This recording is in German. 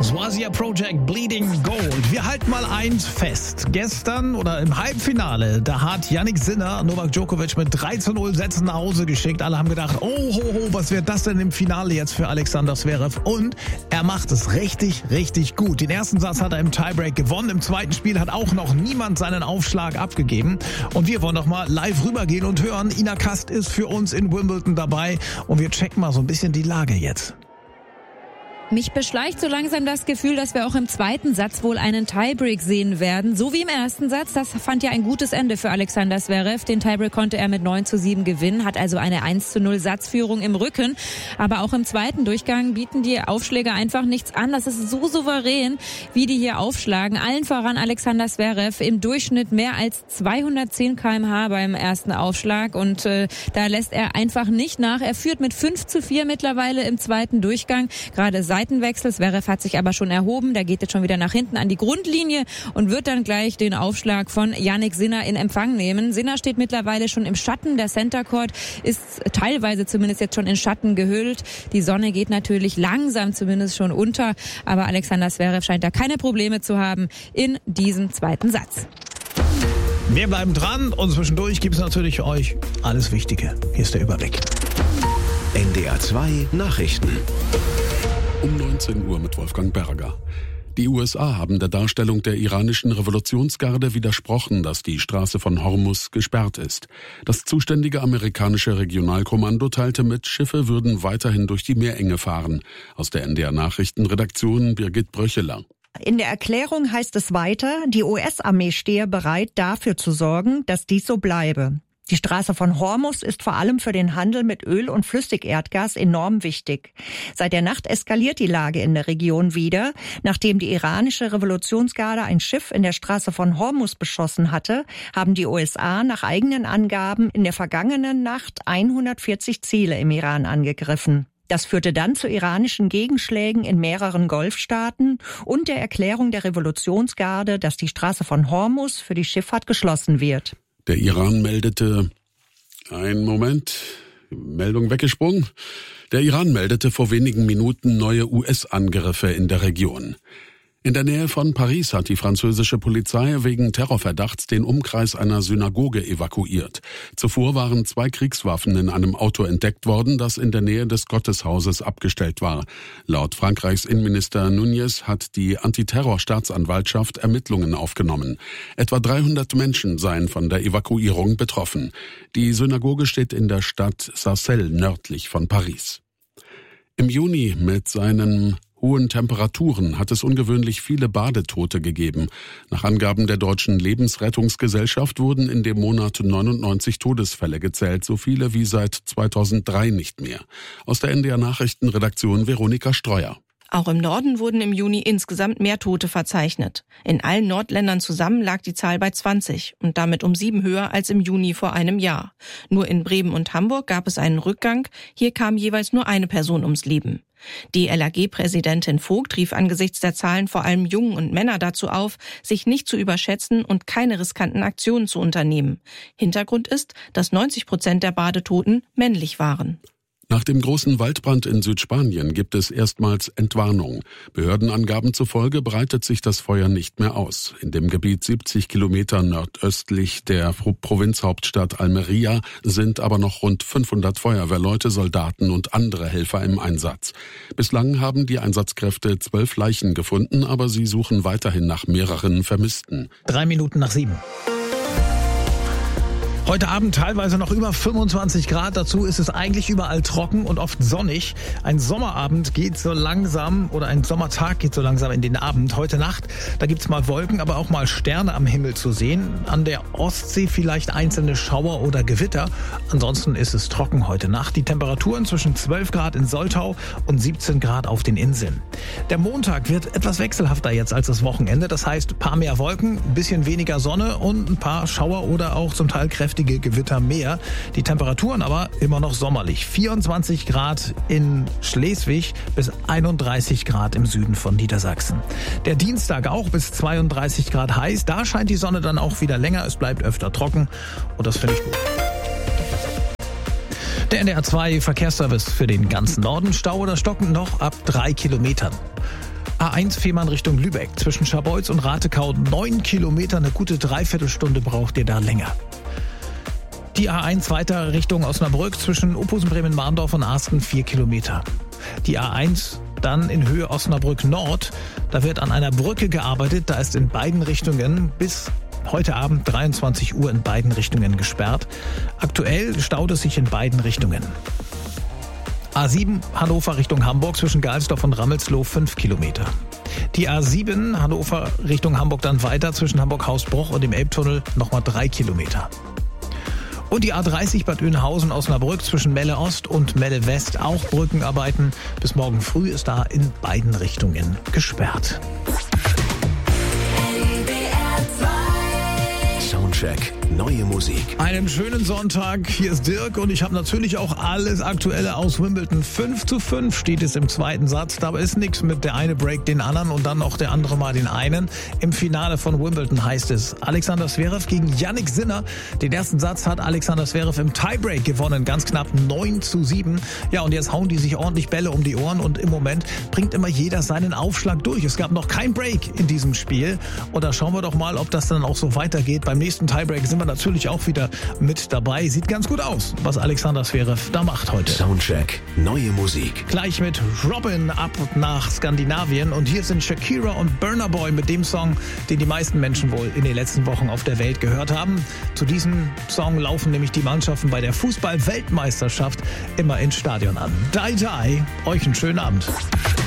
Swazia Project Bleeding Gold. Wir halten mal eins fest. Gestern oder im Halbfinale, da hat Jannik Sinner Novak Djokovic mit 3:0 Sätzen nach Hause geschickt. Alle haben gedacht, oh, was wird das denn im Finale jetzt für Alexander Zverev? Und er macht es richtig, richtig gut. Den ersten Satz hat er im Tiebreak gewonnen. Im zweiten Spiel hat auch noch niemand seinen Aufschlag abgegeben. Und wir wollen noch mal live rübergehen und hören. Ina Kast ist für uns in Wimbledon dabei. Und wir checken mal so ein bisschen die Lage jetzt. Mich beschleicht so langsam das Gefühl, dass wir auch im zweiten Satz wohl einen Tiebreak sehen werden. So wie im ersten Satz. Das fand ja ein gutes Ende für Alexander Zverev. Den Tiebreak konnte er mit 9:7 gewinnen, hat also eine 1:0 Satzführung im Rücken. Aber auch im zweiten Durchgang bieten die Aufschläge einfach nichts an. Das ist so souverän, wie die hier aufschlagen. Allen voran Alexander Zverev im Durchschnitt mehr als 210 km/h beim ersten Aufschlag. Und da lässt er einfach nicht nach. Er führt mit 5:4 mittlerweile im zweiten Durchgang. Gerade Seitenwechsel. Zverev hat sich aber schon erhoben. Der geht jetzt schon wieder nach hinten an die Grundlinie und wird dann gleich den Aufschlag von Jannik Sinner in Empfang nehmen. Sinner steht mittlerweile schon im Schatten. Der Center Court ist teilweise zumindest jetzt schon in Schatten gehüllt. Die Sonne geht natürlich langsam zumindest schon unter. Aber Alexander Zverev scheint da keine Probleme zu haben in diesem zweiten Satz. Wir bleiben dran und zwischendurch gibt es natürlich für euch alles Wichtige. Hier ist der Überblick. NDR 2 Nachrichten. Um 19 Uhr mit Wolfgang Berger. Die USA haben der Darstellung der iranischen Revolutionsgarde widersprochen, dass die Straße von Hormuz gesperrt ist. Das zuständige amerikanische Regionalkommando teilte mit, Schiffe würden weiterhin durch die Meerenge fahren. Aus der NDR Nachrichtenredaktion Birgit Bröcheler. In der Erklärung heißt es weiter, die US-Armee stehe bereit, dafür zu sorgen, dass dies so bleibe. Die Straße von Hormuz ist vor allem für den Handel mit Öl und Flüssigerdgas enorm wichtig. Seit der Nacht eskaliert die Lage in der Region wieder, nachdem die iranische Revolutionsgarde ein Schiff in der Straße von Hormuz beschossen hatte, haben die USA nach eigenen Angaben in der vergangenen Nacht 140 Ziele im Iran angegriffen. Das führte dann zu iranischen Gegenschlägen in mehreren Golfstaaten und der Erklärung der Revolutionsgarde, dass die Straße von Hormuz für die Schifffahrt geschlossen wird. Der Iran meldete, Meldung weggesprungen. Der Iran meldete vor wenigen Minuten neue US-Angriffe in der Region. In der Nähe von Paris hat die französische Polizei wegen Terrorverdachts den Umkreis einer Synagoge evakuiert. Zuvor waren 2 Kriegswaffen in einem Auto entdeckt worden, das in der Nähe des Gotteshauses abgestellt war. Laut Frankreichs Innenminister Nunez hat die Antiterror-Staatsanwaltschaft Ermittlungen aufgenommen. Etwa 300 Menschen seien von der Evakuierung betroffen. Die Synagoge steht in der Stadt Sarcelles nördlich von Paris. Im Juni mit seinen hohen Temperaturen hat es ungewöhnlich viele Badetote gegeben. Nach Angaben der Deutschen Lebensrettungsgesellschaft wurden in dem Monat 99 Todesfälle gezählt, so viele wie seit 2003 nicht mehr. Aus der NDR Nachrichtenredaktion Veronika Streuer. Auch im Norden wurden im Juni insgesamt mehr Tote verzeichnet. In allen Nordländern zusammen lag die Zahl bei 20 und damit um 7 höher als im Juni vor einem Jahr. Nur in Bremen und Hamburg gab es einen Rückgang. Hier kam jeweils nur eine Person ums Leben. Die LAG-Präsidentin Vogt rief angesichts der Zahlen vor allem Jungen und Männer dazu auf, sich nicht zu überschätzen und keine riskanten Aktionen zu unternehmen. Hintergrund ist, dass 90% der Badetoten männlich waren. Nach dem großen Waldbrand in Südspanien gibt es erstmals Entwarnung. Behördenangaben zufolge breitet sich das Feuer nicht mehr aus. In dem Gebiet 70 Kilometer nordöstlich der Provinzhauptstadt Almería sind aber noch rund 500 Feuerwehrleute, Soldaten und andere Helfer im Einsatz. Bislang haben die Einsatzkräfte 12 Leichen gefunden, aber sie suchen weiterhin nach mehreren Vermissten. 7:03. Heute Abend teilweise noch über 25 Grad. Dazu ist es eigentlich überall trocken und oft sonnig. Ein Sommerabend geht so langsam oder ein Sommertag geht so langsam in den Abend. Heute Nacht, da gibt's mal Wolken, aber auch mal Sterne am Himmel zu sehen. An der Ostsee vielleicht einzelne Schauer oder Gewitter. Ansonsten ist es trocken heute Nacht. Die Temperaturen zwischen 12 Grad in Soltau und 17 Grad auf den Inseln. Der Montag wird etwas wechselhafter jetzt als das Wochenende. Das heißt, ein paar mehr Wolken, ein bisschen weniger Sonne und ein paar Schauer oder auch zum Teil kräftige Gewitter mehr. Die Temperaturen aber immer noch sommerlich. 24 Grad in Schleswig bis 31 Grad im Süden von Niedersachsen. Der Dienstag auch bis 32 Grad heiß. Da scheint die Sonne dann auch wieder länger. Es bleibt öfter trocken und das finde ich gut. Der NDR 2 Verkehrsservice für den ganzen Norden. Stau oder Stocken noch ab 3 Kilometern. A1 Fehmarn Richtung Lübeck. Zwischen Scharbeutz und Ratekau 9 Kilometer. Eine gute Dreiviertelstunde braucht ihr da länger. Die A1 weiter Richtung Osnabrück. Zwischen Ophusen, Bremen-Marndorf und Arsten 4 Kilometer. Die A1 dann in Höhe Osnabrück Nord. Da wird an einer Brücke gearbeitet. Da ist in beiden Richtungen bis heute Abend 23 Uhr in beiden Richtungen gesperrt. Aktuell staut es sich in beiden Richtungen. A7 Hannover Richtung Hamburg zwischen Galsdorf und Rammelsloh 5 Kilometer. Die A7 Hannover Richtung Hamburg dann weiter zwischen Hamburg-Hausbruch und dem Elbtunnel nochmal 3 Kilometer. Und die A30 Bad Oeynhausen-Osnabrück zwischen Melle Ost und Melle West auch Brückenarbeiten. Bis morgen früh ist da in beiden Richtungen gesperrt. Soundcheck, neue Musik. Einen schönen Sonntag, hier ist Dirk und ich habe natürlich auch alles Aktuelle aus Wimbledon. 5:5 steht es im zweiten Satz, dabei ist nichts mit der eine breakt den anderen und dann noch der andere mal den einen. Im Finale von Wimbledon heißt es Alexander Zverev gegen Jannik Sinner. Den ersten Satz hat Alexander Zverev im Tiebreak gewonnen, ganz knapp 9:7. Ja, und jetzt hauen die sich ordentlich Bälle um die Ohren und im Moment bringt immer jeder seinen Aufschlag durch. Es gab noch kein Break in diesem Spiel und da schauen wir doch mal, ob das dann auch so weitergeht. Beim nächsten Tiebreak sind wir natürlich auch wieder mit dabei. Sieht ganz gut aus, was Alexander Zverev da macht heute. Soundcheck, neue Musik. Gleich mit Robin ab nach Skandinavien. Und hier sind Shakira und Burna Boy mit dem Song, den die meisten Menschen wohl in den letzten Wochen auf der Welt gehört haben. Zu diesem Song laufen nämlich die Mannschaften bei der Fußball-Weltmeisterschaft immer ins Stadion an. Die, euch einen schönen Abend.